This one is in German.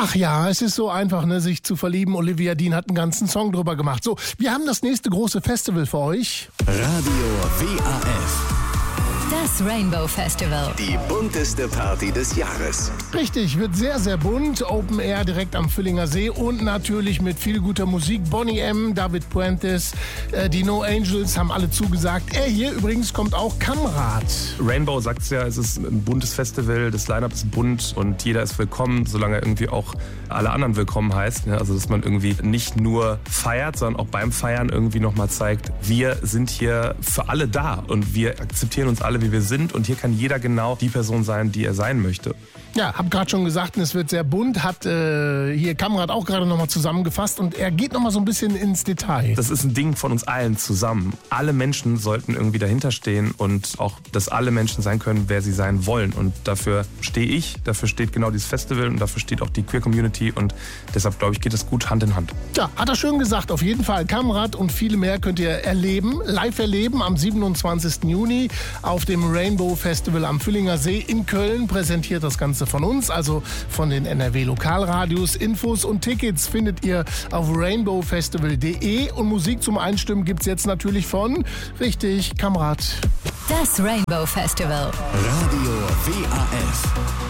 Ach ja, es ist so einfach, ne, sich zu verlieben. Olivia Dean hat einen ganzen Song drüber gemacht. So, wir haben das nächste große Festival für euch. Radio WAF. Das Rainbow Festival. Die bunteste Party des Jahres. Richtig, wird sehr, sehr bunt. Open Air direkt am Völlinger See und natürlich mit viel guter Musik. Boney M., David Puentes, die No Angels haben alle zugesagt. Er hier übrigens kommt auch, Kamrat. Rainbow sagt es ja, es ist ein buntes Festival, das Line-Up ist bunt und jeder ist willkommen, solange er irgendwie auch alle anderen willkommen heißt. Ja, also dass man irgendwie nicht nur feiert, sondern auch beim Feiern irgendwie nochmal zeigt, wir sind hier für alle da und wir akzeptieren uns alle, wie wir sind, und hier kann jeder genau die Person sein, die er sein möchte. Ja, hab gerade schon gesagt, es wird sehr bunt, hat hier Kamrat auch gerade nochmal zusammengefasst und er geht nochmal so ein bisschen ins Detail. Das ist ein Ding von uns allen zusammen. Alle Menschen sollten irgendwie dahinter stehen und auch, dass alle Menschen sein können, wer sie sein wollen. Und dafür stehe ich, dafür steht genau dieses Festival und dafür steht auch die Queer-Community und deshalb, glaube ich, geht es gut Hand in Hand. Ja, hat er schön gesagt, auf jeden Fall. Kamrat und viele mehr könnt ihr erleben, live erleben am 27. Juni auf dem Rainbow Festival am Völlinger See in Köln. Präsentiert das Ganze von uns, also von den NRW-Lokalradios. Infos und Tickets findet ihr auf rainbowfestival.de und Musik zum Einstimmen gibt's jetzt natürlich von, richtig, Kamrat. Das Rainbow Festival. Radio WAF.